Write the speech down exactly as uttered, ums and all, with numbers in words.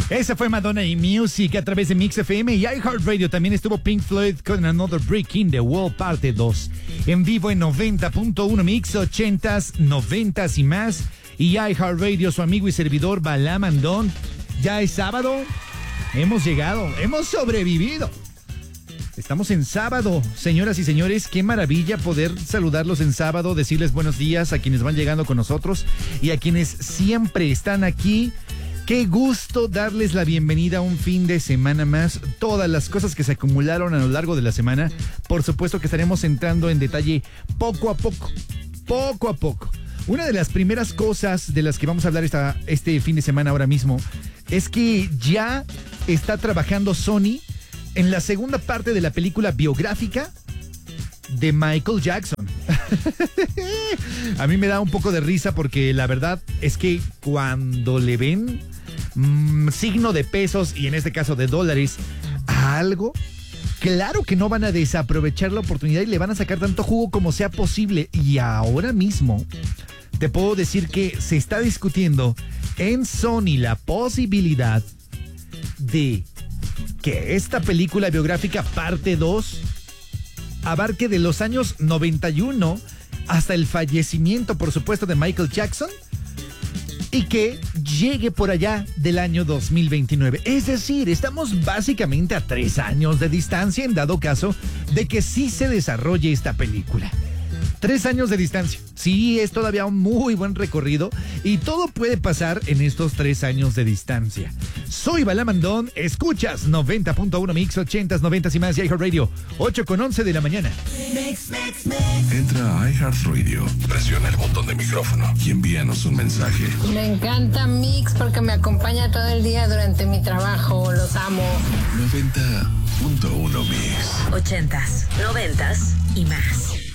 Esa fue Madonna y Music a través de Mix F M y iHeartRadio. También estuvo Pink Floyd con Another Brick in the Wall parte dos. En vivo en noventa punto uno Mix, ochentas, noventas y más. Y iHeartRadio, su amigo y servidor Balam Andón. Ya es sábado. Hemos llegado, hemos sobrevivido. Estamos en sábado, señoras y señores. Qué maravilla poder saludarlos en sábado, decirles buenos días a quienes van llegando con nosotros y a quienes siempre están aquí. Qué gusto darles la bienvenida a un fin de semana más. Todas las cosas que se acumularon a lo largo de la semana, por supuesto que estaremos entrando en detalle poco a poco, poco a poco. Una de las primeras cosas de las que vamos a hablar esta, este fin de semana ahora mismo es que ya está trabajando Sony en la segunda parte de la película biográfica de Michael Jackson. A mí me da un poco de risa porque la verdad es que cuando le ven mmm, signo de pesos y en este caso de dólares a algo, claro que no van a desaprovechar la oportunidad y le van a sacar tanto jugo como sea posible. Y ahora mismo te puedo decir que se está discutiendo en Sony la posibilidad de que esta película biográfica parte dos abarque de los años noventa y uno hasta el fallecimiento, por supuesto, de Michael Jackson y que llegue por allá del año dos mil veintinueve. Es decir, estamos básicamente a tres años de distancia en dado caso de que sí se desarrolle esta película. Tres años de distancia. Sí, es todavía un muy buen recorrido y todo puede pasar en estos tres años de distancia. Soy Balam Andón, escuchas noventa punto uno Mix, ochentas, noventas y más y iHeartRadio, ocho con once de la mañana. Mix, mix, mix. Entra a iHeartRadio, presiona el botón de micrófono y envíanos un mensaje. Me encanta Mix porque me acompaña todo el día durante mi trabajo, los amo. noventa punto uno Mix. Ochentas, noventas y más.